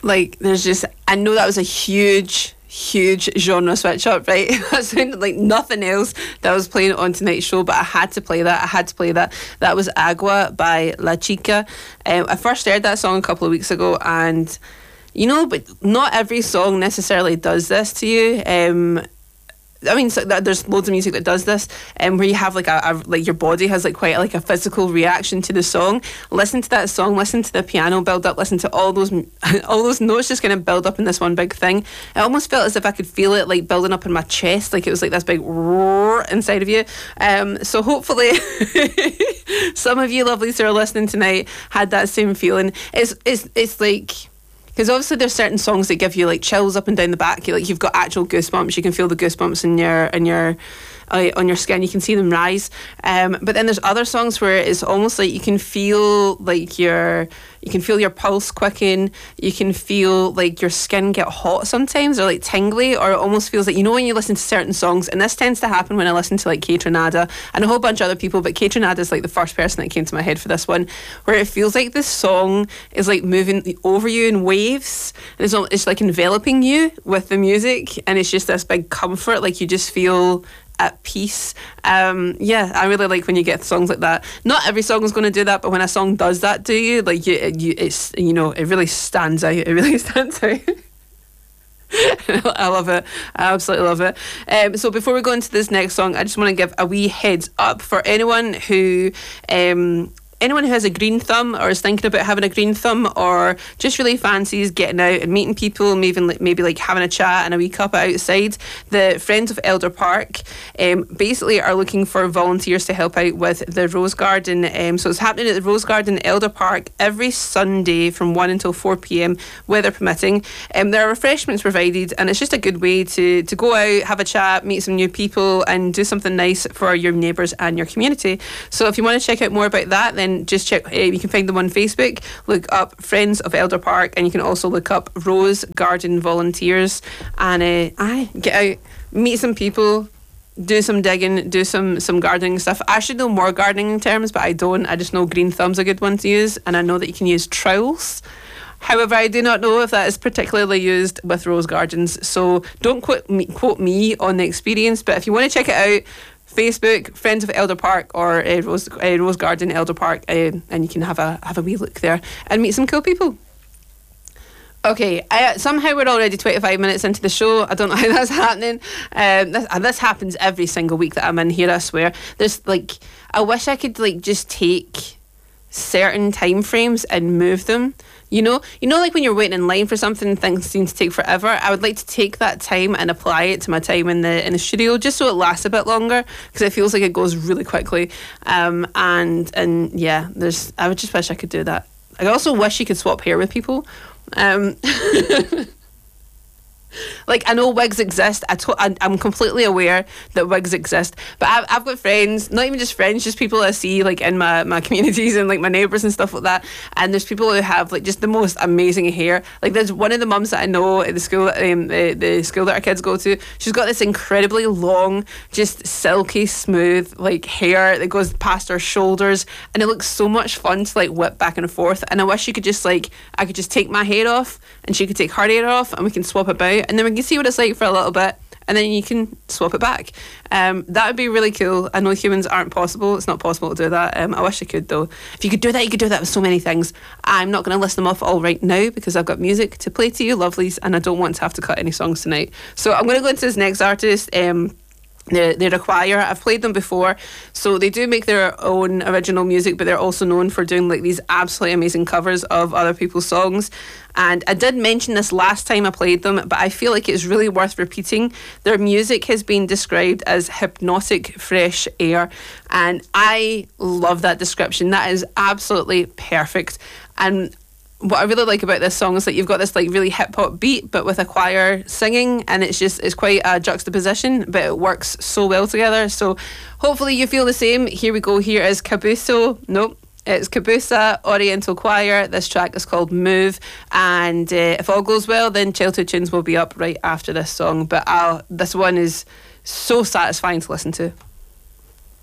Like, there's just, I know that was a huge genre switch up, right? That sounded like nothing else that was playing on tonight's show, but I had to play that. That was Agua by La Chica. I first heard that song a couple of weeks ago, and but not every song necessarily does this to you. I mean, so there's loads of music that does this, where you have like like your body has like quite like a physical reaction to the song. Listen to that song, listen to the piano build up, listen to all those notes just kind of build up in this one big thing. It almost felt as if I could feel it like building up in my chest, like it was like this big roar inside of you. So hopefully some of you lovelies who are listening tonight had that same feeling. It's like, because obviously there's certain songs that give you like chills up and down the back. You've got actual goosebumps. You can feel the goosebumps on your skin. You can see them rise. But then there's other songs where it's almost like you can feel like your pulse quicken. You can feel like your skin get hot sometimes, or like tingly, or it almost feels like, when you listen to certain songs, and this tends to happen when I listen to like Kaytranada and a whole bunch of other people, but Kaytranada is like the first person that came to my head for this one, where it feels like this song is like moving over you in waves, and it's like enveloping you with the music, and it's just this big comfort, like you just feel at peace. I really like when you get songs like that. Not every song is going to do that, but when a song does that to you, like it really stands out. It really stands out. I love it. I absolutely love it. So before we go into this next song, I just want to give a wee heads up for anyone who has a green thumb, or is thinking about having a green thumb, or just really fancies getting out and meeting people, maybe like having a chat and a wee cuppa outside. The Friends of Elder Park basically are looking for volunteers to help out with the Rose Garden. So it's happening at the Rose Garden, Elder Park, every Sunday from 1 until 4 p.m, weather permitting. There are refreshments provided, and it's just a good way to go out, have a chat, meet some new people, and do something nice for your neighbours and your community. So if you want to check out more about that, then just check. You can find them on Facebook. Look up Friends of Elder Park, and you can also look up Rose Garden Volunteers, and get out, meet some people, do some digging, do some gardening stuff. I should know more gardening terms, but I don't. I just know green thumb's a good one to use, and I know that you can use trowels. However, I do not know if that is particularly used with rose gardens, so don't quote me on the experience, but if you want to check it out, Facebook, Friends of Elder Park, or Rose Garden Elder Park, and you can have a wee look there and meet some cool people. Okay, somehow we're already 25 minutes into the show. I don't know how that's happening. This happens every single week that I'm in here, I swear. There's like, I wish I could like just take certain time frames and move them. Like when you're waiting in line for something and things seem to take forever. I would like to take that time and apply it to my time in the studio, just so it lasts a bit longer, because it feels like it goes really quickly. And yeah, I would just wish I could do that. I also wish you could swap hair with people. Like, I know wigs exist. I'm completely aware that wigs exist, but I've got friends, not even just friends, just people I see like in my communities and like my neighbours and stuff like that, and there's people who have like just the most amazing hair. Like, there's one of the mums that I know at the school, the school that our kids go to. She's got this incredibly long, just silky smooth like hair that goes past her shoulders, and it looks so much fun to like whip back and forth. And I wish you could just I could just take my hair off and she could take her hair off, and we can swap about, and then we can see what it's like for a little bit, and then you can swap it back. That would be really cool. I know humans aren't possible. It's not possible to do that. I wish I could, though. If you could do that, you could do that with so many things. I'm not going to list them off all right now, because I've got music to play to you lovelies, and I don't want to have to cut any songs tonight. So I'm going to go into this next artist. They're a choir. I've played them before, so they do make their own original music, but they're also known for doing like these absolutely amazing covers of other people's songs. And I did mention this last time I played them, but I feel like it's really worth repeating. Their music has been described as hypnotic fresh air, and I love that description. That is absolutely perfect. And what I really like about this song is that you've got this like really hip hop beat, but with a choir singing, and it's quite a juxtaposition, but it works so well together. So hopefully you feel the same. Here we go. Here is it's Cabusa Oriental Choir. This track is called Move, and if all goes well, then Childhood Tunes will be up right after this song. But this one is so satisfying to listen to.